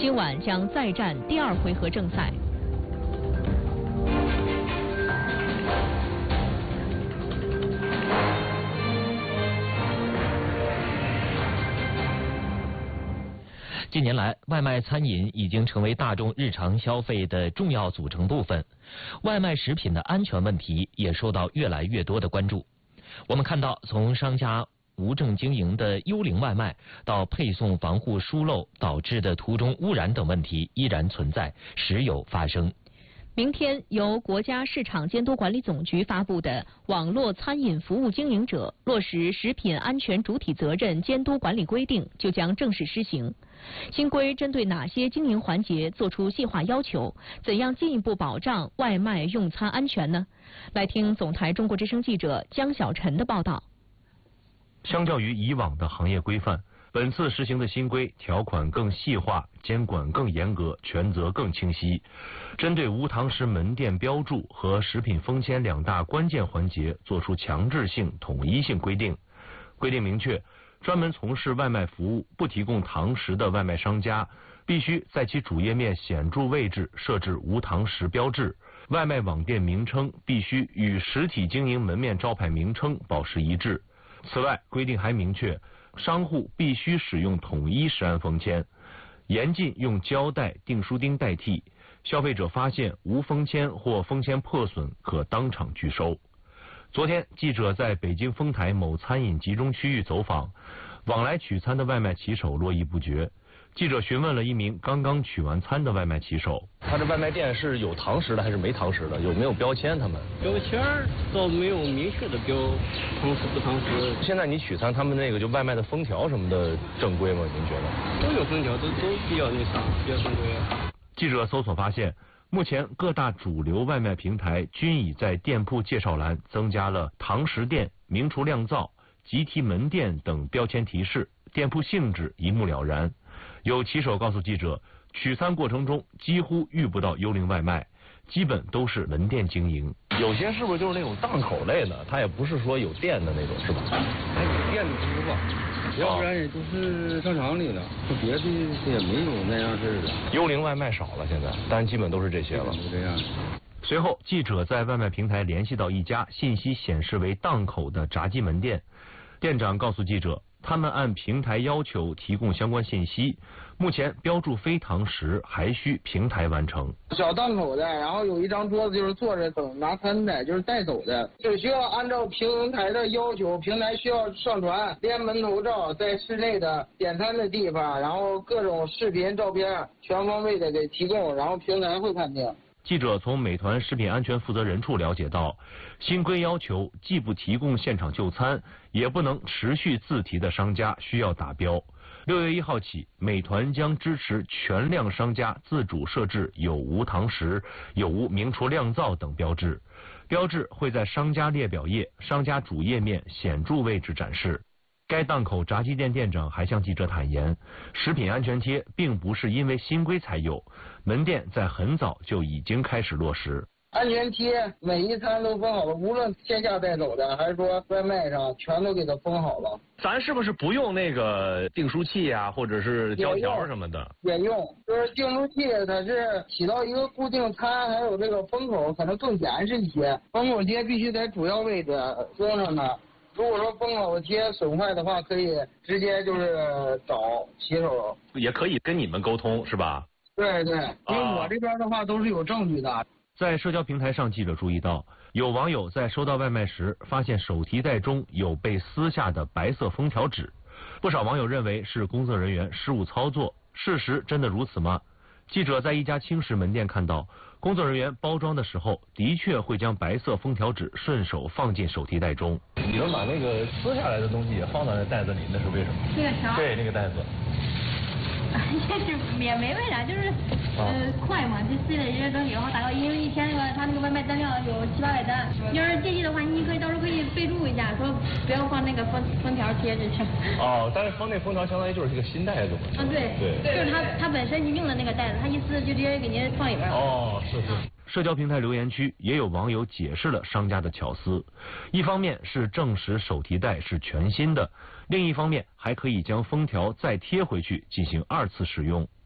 今晚将再战第2回合正赛。 近年来，外卖餐饮已经成为大众日常消费的重要组成部分，外卖食品的安全问题也受到越来越多的关注。我们看到，从商家无证经营的幽灵外卖，到配送防护疏漏导致的途中污染等问题依然存在，时有发生。 明天由国家市场监督管理总局发布的《网络餐饮服务经营者落实食品安全主体责任监督管理规定》就将正式施行。新规针对哪些经营环节作出细化要求？怎样进一步保障外卖用餐安全呢？来听总台中国之声记者江小晨的报道。 相较于以往的行业规范，本次实行的新规条款更细化，监管更严格，权责更清晰，针对无堂食门店标注和食品封签2大关键环节作出强制性、统一性规定。规定明确，专门从事外卖服务不提供堂食的外卖商家，必须在其主页面显著位置设置无堂食标志，外卖网店名称必须与实体经营门面招牌名称保持一致。此外，规定还明确，商户必须使用统一食安封签，严禁用胶带、订书钉代替。消费者发现无封签或封签破损，可当场拒收。昨天，记者在北京丰台某餐饮集中区域走访，往来取餐的外卖骑手络绎不绝。记者询问了一名刚刚取完餐的外卖骑手， 他这外卖店是有堂食的还是没堂食的？有没有标签？他们标签倒没有明确的标堂食不堂食。 现在你取餐，他们那个就外卖的封条什么的正规吗？您觉得？ 都有封条，都比较那啥，比较正规。 记者搜索发现，目前各大主流外卖平台均已在店铺介绍栏增加了堂食店、明厨亮灶、集体门店等标签提示，店铺性质一目了然。有骑手告诉记者，取餐过程中几乎遇不到幽灵外卖，基本都是门店经营。 有些是不是就是那种档口类的？它也不是说有店的那种，是吧？ 有店的不吧，要不然也都是商场里的，别的也没有那样式的。 幽灵外卖少了现在，但基本都是这些了。 都这样。 随后，记者在外卖平台联系到一家信息显示为档口的炸鸡门店，店长告诉记者，他们按平台要求提供相关信息，目前标注非堂食还需平台完成。 小档口的，然后有一张桌子就是坐着等拿餐的，就是带走的，只需要按照平台的要求，平台需要上传连门头照在室内的点餐的地方，然后各种视频照片全方位的给提供，然后平台会判定。 记者从美团食品安全负责人处了解到，新规要求既不提供现场就餐，也不能持续自提的商家需要打标。6月1号起，美团将支持全量商家自主设置有无堂食、有无明厨亮灶等标志，标志会在商家列表页、商家主页面显著位置展示。该档口炸鸡店店长还向记者坦言，食品安全贴并不是因为新规才有，门店在很早就已经开始落实。 安全贴每一餐都封好了，无论线下带走的还是说外卖上，全都给它封好了。 咱是不是不用那个订书器啊，或者是胶条什么的？ 也用，就是订书器它是起到一个固定餐，还有这个封口可能更严实一些。封口贴必须在主要位置封上的。如果说封口贴损坏的话，可以直接就是找骑手， 也可以跟你们沟通，是吧？ 对对，因为我这边的话都是有证据的。 在社交平台上，记者注意到，有网友在收到外卖时，发现手提袋中有被撕下的白色封条纸，不少网友认为是工作人员失误操作，事实真的如此吗？记者在一家轻食门店看到，工作人员包装的时候，的确会将白色封条纸顺手放进手提袋中。 你们把那个撕下来的东西也放到那袋子里，那是为什么？ 那个条？ 对，那个袋子。 就是也没为啥，就是快嘛，就撕了这些东西，然后打个因为一天那个他那个外卖单量有700-800单，要是介意的话，你可以到时候可以备注一下，说不要放那个封条贴着去。 哦，但是放那封条相当于就是这个新袋子嘛。 啊，对，就是他本身你用的那个袋子，他一撕就直接给您放里边了。 哦，是。 社交平台留言区也有网友解释了商家的巧思，一方面是证实手提袋是全新的，另一方面还可以将封条再贴回去进行2次使用。